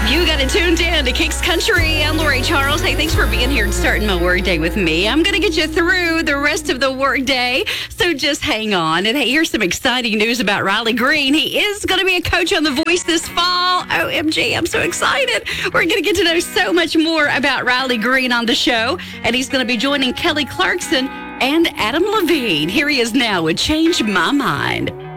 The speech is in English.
You got it tuned in to Kicks Country. I'm Lori Charles. Hey, thanks for being here and starting my work day with me. I'm going to get you through the rest of the work day, so just hang on. And hey, here's some exciting news about Riley Green. He is going to be a coach on The Voice this fall. OMG, I'm so excited. We're going to get to know so much more about Riley Green on the show, and he's going to be joining Kelly Clarkson and Adam Levine. Here he is now with Change My Mind.